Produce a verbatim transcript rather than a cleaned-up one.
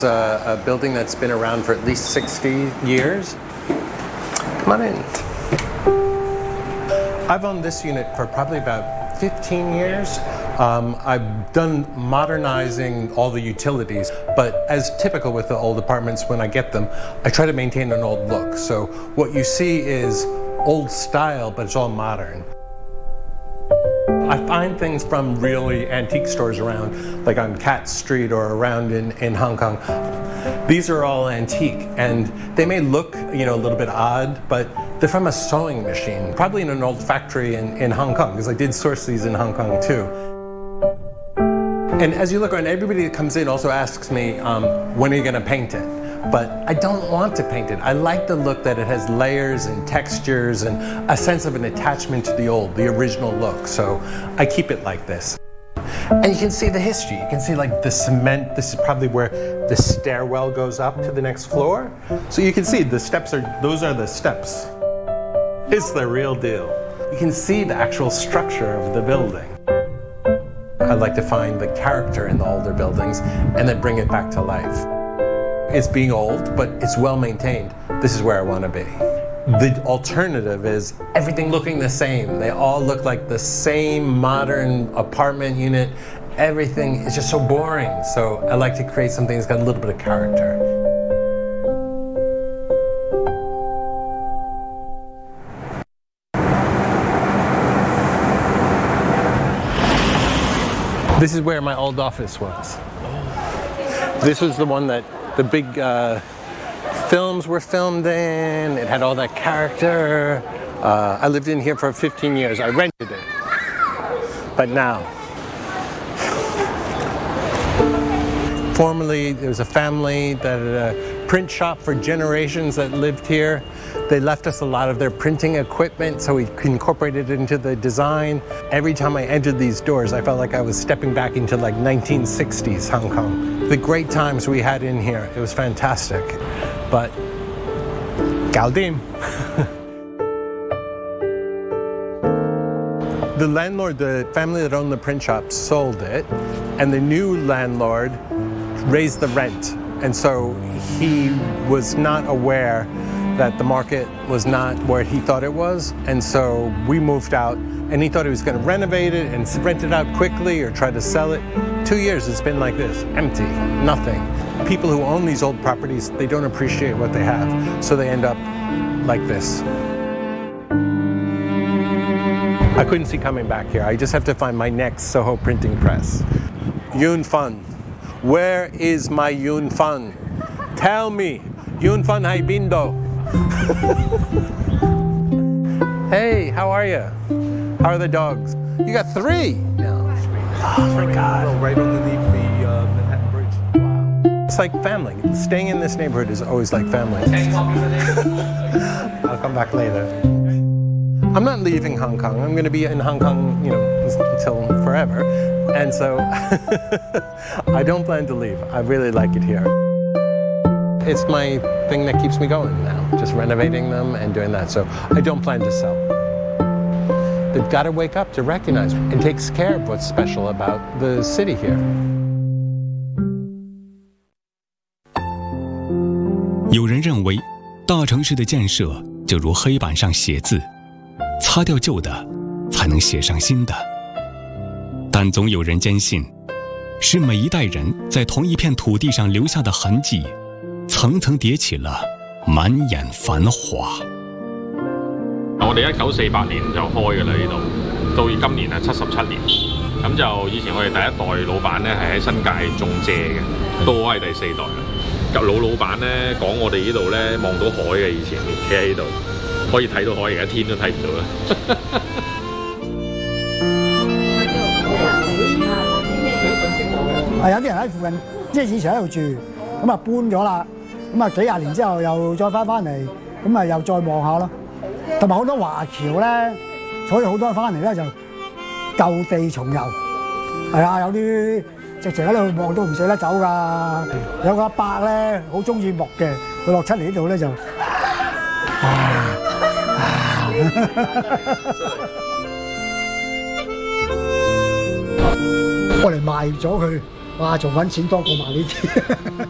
A, a building that's been around for at least sixty years. Come on in. I've owned this unit for probably about fifteen years. Um, I've done modernizing all the utilities, but as typical with the old apartments, when I get them, I try to maintain an old look. So what you see is old style, but it's all modern. I find things from really antique stores around, like on Cat Street or around in, in Hong Kong. These are all antique, and they may look, you know, a little bit odd, but they're from a sewing machine, probably in an old factory in, in Hong Kong, because I did source these in Hong Kong too. And as you look around, everybody that comes in also asks me, um, when are you going to paint it? But I don't want to paint it. I like the look that it has layers and textures and a sense of an attachment to the old, the original look. So I keep it like this. And you can see the history. You can see like the cement. This is probably where the stairwell goes up to the next floor. So you can see the steps are, those are the steps. It's the real deal. You can see the actual structure of the building. I like to find the character in the older buildings and then bring it back to life. It's being old, but it's well maintained. This is where I want to be. The alternative is everything looking the same. They all look like the same modern apartment unit. Everything is just so boring. So I like to create something that's got a little bit of character. This is where my old office was. This was the one that the big uh, films were filmed in. It had all that character. Uh, I lived in here for fifteen years. I rented it. But now, formerly there was a family that had a print shop for generations that lived here. They left us a lot of their printing equipment, so we incorporated it into the design. Every time I entered these doors, I felt like I was stepping back into like nineteen sixties Hong Kong. The great times we had in here, it was fantastic. But, Galdim. The landlord, the family that owned the print shop, sold it, and the new landlord raised the rent. And so he was not aware that the market was not where he thought it was, and so we moved out, and he thought he was going to renovate it and rent it out quickly or try to sell it. Two years it's been like this, empty, nothing. People who own these old properties, they don't appreciate what they have, so they end up like this. I couldn't see coming back here. I just have to find my next Soho printing press. Yun Fun. Where is my Yun Fun? Tell me, Yun Fun Hai Bindo. Hey, how are you? How are the dogs? You got three? No. Oh my God. Right underneath the uh, Manhattan Bridge. Wow. It's like family. Staying in this neighborhood is always like family. I'll come back later. I'm not leaving Hong Kong. I'm going to be in Hong Kong, you know, until forever. And so I don't plan to leave. I really like it here. It's my thing that keeps me going now, just renovating them and doing that. So I don't plan to sell. They've got to wake up to recognize and takes care of what's special about the city here. 有人认为，大城市的建设就如黑板上写字，擦掉旧的，才能写上新的。但总有人坚信，是每一代人在同一片土地上留下的痕迹，層層疊起了滿眼繁華。 我哋一九四八年就開㗎啦呢度，到今年係七十七年。咁就以前我哋第一代老闆咧係喺新界種蔗嘅，到我係第四代啦。老老闆咧講我哋呢度咧望到海嘅，以前企喺呢度可以睇到海，而家天都睇唔到啦。 係有啲人喺附近，即係以前喺度住，咁啊搬咗啦，咁啊幾廿年之後又再翻翻嚟，咁啊又再望下咯。同埋好多華僑咧，所以好多人翻嚟咧就舊地重遊。係啊，有啲直情喺度望都唔捨得走㗎。有個阿伯咧好中意木嘅，佢落出嚟呢度咧就，啊我嚟賣咗佢。哇！仲揾錢多過賣呢啲。